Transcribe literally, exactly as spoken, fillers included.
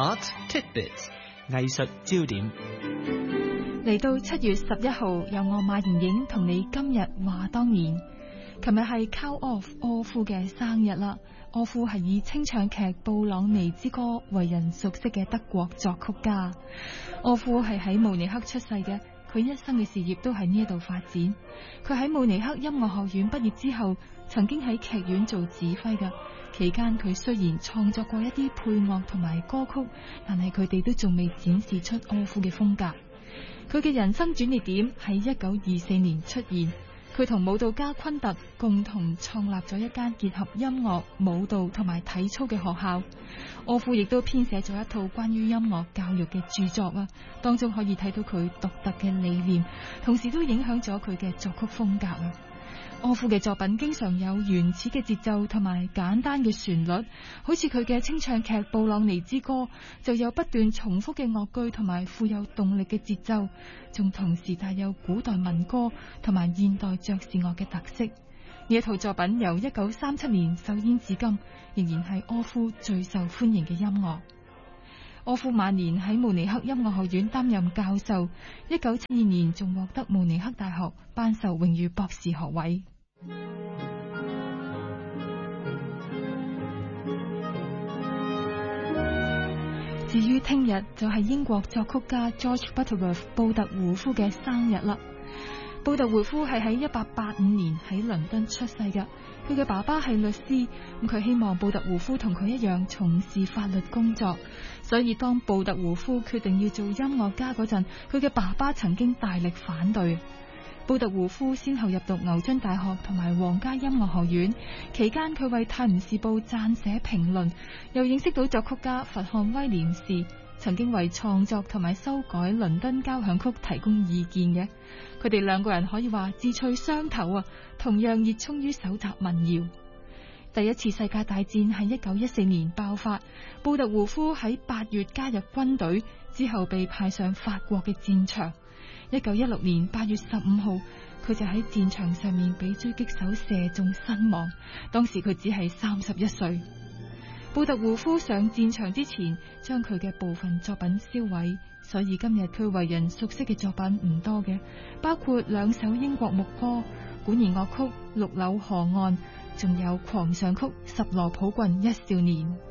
Art Tidbits 藝術焦點。 嚟到七月十一號，由我馬妍妍同你今日話當年。琴日係 Carl Orff 柯夫嘅生日啦。柯夫係以清唱劇《布朗尼之歌》為人熟悉嘅德國作曲家。柯夫係喺慕尼黑出世嘅，佢一生嘅事業都喺呢一度發展。佢喺慕尼黑音樂學院畢業之後，曾經喺劇院做指揮嘅。期間佢雖然創作過一啲配樂同埋歌曲，但係佢哋都仲未展示出柯夫嘅風格。佢嘅人生轉捩點喺一九二四年出現。佢同舞蹈家昆特共同創立咗一間結合音樂、舞蹈同埋體操嘅學校。柯夫亦都編寫咗一套關於音樂教育嘅著作啊，當中可以睇到佢獨特嘅理念，同時都影響咗佢嘅作曲風格啊。柯夫嘅作品經常有原始嘅節奏同埋簡單嘅旋律，好似佢嘅清唱劇《布朗尼之歌》就有不斷重複嘅樂句同埋富有動力嘅節奏，仲同時帶有古代民歌同埋現代爵士樂嘅特色。呢一套作品由一九三七年首演至今，仍然係柯夫最受歡迎嘅音樂。柯夫晚年喺慕尼黑音樂學院擔任教授，一九七二年仲獲得慕尼黑大學頒授榮譽博士學位。至於聽日就係英國作曲家 George Butterworth 布特胡夫嘅生日啦。布特胡夫係喺一八八五年喺倫敦出世嘅，佢嘅爸爸係律師，咁佢希望布特胡夫同佢一樣從事法律工作，所以當布特胡夫決定要做音樂家嗰陣，佢嘅爸爸曾經大力反對。布特胡夫先後入讀牛津大學同埋皇家音樂學院，期間佢為泰晤士報撰寫評論，又認識到作曲家佛漢威廉士，曾經為創作同埋修改倫敦交響曲提供意見嘅。佢哋兩個人可以話志趣相投啊，同樣熱衷於搜集民謠。第一次世界大戰喺一九一四年爆發，布特胡夫喺八月加入軍隊，之後被派上法國嘅戰場。一九一六年八月十五號，佢就喺戰場上面被狙擊手射中身亡，當時佢只係三十一歲。布特胡夫上戰場之前，將佢嘅部分作品燒毀，所以今日佢為人熟悉嘅作品唔多嘅，包括兩首英國牧歌、管弦樂曲《綠柳河岸》，仲有狂想曲《十羅普郡一少年》。